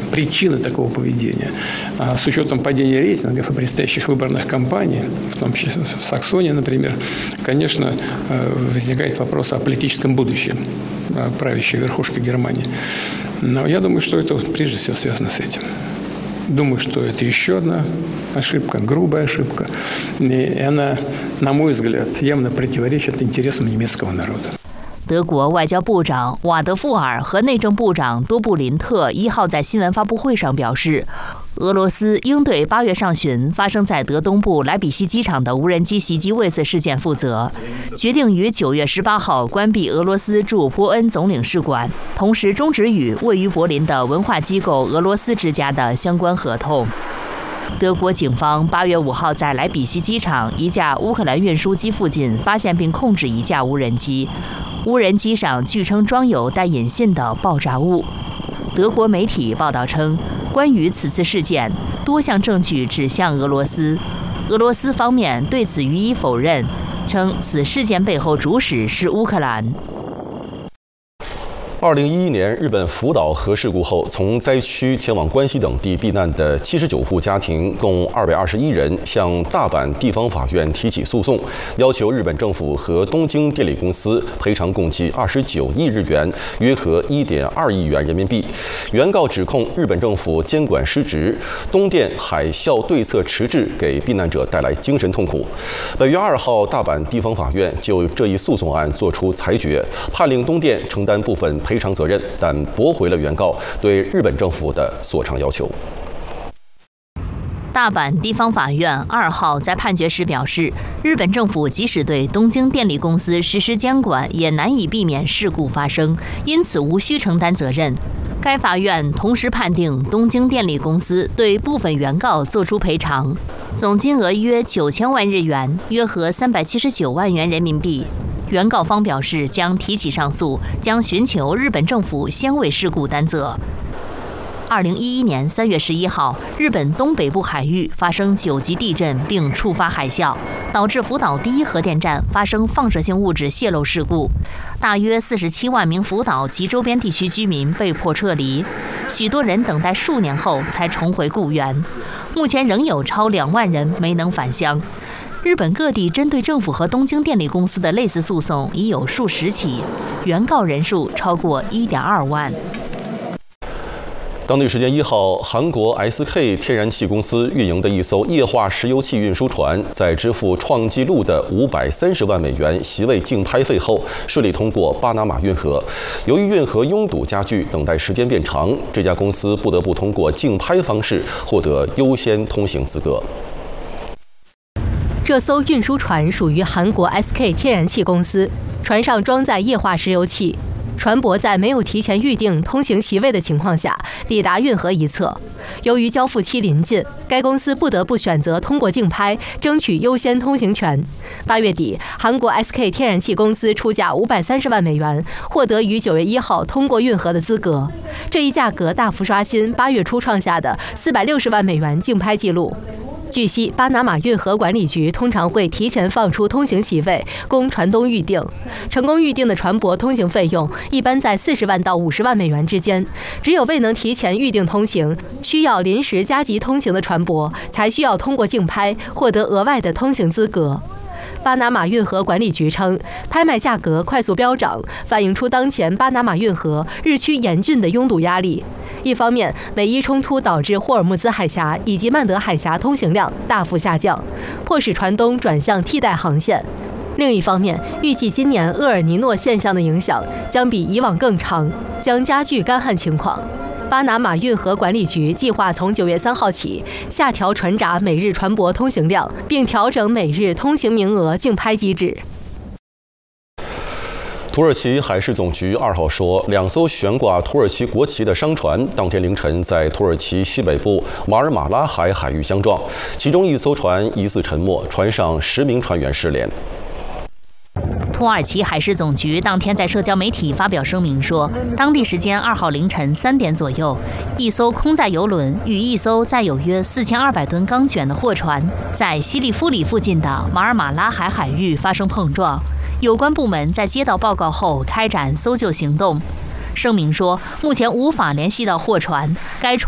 причины такого поведения. А с учетом падения рейтингов и предстоящих выборных кампаний, в том числе в Саксонии, например, конечно, возникает вопрос о политическом будущем правящей верхушки Германии. Но я думаю, что это прежде всего связано с этим. Думаю, что это еще одна ошибка, грубая ошибка. И она, на мой взгляд, явно противоречит интересам немецкого народа。 德国外交部长瓦德富尔和内政部长多布林特1号在新闻发布会上表示，俄罗斯应对8月上旬发生在德东部莱比锡机场的无人机袭击未遂事件负责，决定于9月18号关闭俄罗斯驻波恩总领事馆，同时终止与位于柏林的文化机构俄罗斯之家的相关合同。德国警方8月5号在莱比锡机场一架乌克兰运输机附近发现并控制一架无人机，无人机上据称装有带引信的爆炸物。德国媒体报道称，关于此次事件，多项证据指向俄罗斯，俄罗斯方面对此予以否认，称此事件背后主使是乌克兰。 2011年日本福岛核事故后，从灾区前往关西等地避难的79户家庭，共221人向大阪地方法院提起诉讼，要求日本政府和东京电力公司赔偿共计29亿日元，约合1.2亿元人民币。原告指控日本政府监管失职，东电海啸对策迟滞，给避难者带来精神痛苦。本月2号，大阪地方法院就这一诉讼案作出裁决，判令东电承担部分赔偿责任，但驳回了原告对日本政府的索偿要求。 大阪地方法院2号在判决时表示，日本政府即使对东京电力公司实施监管，也难以避免事故发生，因此无需承担责任。该法院同时判定东京电力公司对部分原告作出赔偿，总金额约9000万日元，约合379万元人民币。原告方表示将提起上诉，将寻求日本政府先为事故担责。2011年3月11号，日本东北部海域发生9级地震并触发海啸，导致福岛第一核电站发生放射性物质泄漏事故，大约47万名福岛及周边地区居民被迫撤离，许多人等待数年后才重回故园。目前仍有超2万人没能返乡。日本各地针对政府和东京电力公司的类似诉讼已有数十起，原告人数超过1.2万。 当地时间1号，韩国 SK 天然气公司运营的一艘液化石油气运输船，在支付创纪录的530万美元席位竞拍费后，顺利通过巴拿马运河。由于运河拥堵加剧，等待时间变长，这家公司不得不通过竞拍方式获得优先通行资格。 这艘运输船属于韩国 SK 天然气公司，船上装载液化石油气。船舶在没有提前预定通行席位的情况下抵达运河一侧。由于交付期临近，该公司不得不选择通过竞拍争取优先通行权。8月底，韩国 SK 天然气公司出价530万美元，获得于9月1号通过运河的资格。这一价格大幅刷新8月初创下的460万美元竞拍记录。据悉，巴拿马运河管理局通常会提前放出通行席位，供船东预定。成功预定的船舶通行费用一般在40万到50万美元之间。只有未能提前预定通行，需要临时加急通行的船舶，才需要通过竞拍获得额外的通行资格。巴拿马运河管理局称，拍卖价格快速飙涨，反映出当前巴拿马运河日趋严峻的拥堵压力。一方面，美伊冲突导致霍尔木兹海峡以及曼德海峡通行量大幅下降，迫使船东转向替代航线。另一方面，预计今年厄尔尼诺现象的影响将比以往更长，将加剧干旱情况。巴拿马运河管理局计划从9月3号起下调船闸每日船舶通行量，并调整每日通行名额竞拍机制。 土耳其海事总局2号说，2艘悬挂土耳其国旗的商船当天凌晨在土耳其西北部马尔马拉海海域相撞，其中1艘船疑似沉没，船上10名船员失联。 土耳其海事总局当天在社交媒体发表声明说，当地时间2号凌晨3点左右，一艘空载油轮与一艘载有约4200吨钢卷的货船在西利夫里附近的马尔马拉海海域发生碰撞。有关部门在接到报告后开展搜救行动。声明说，目前无法联系到货船，该船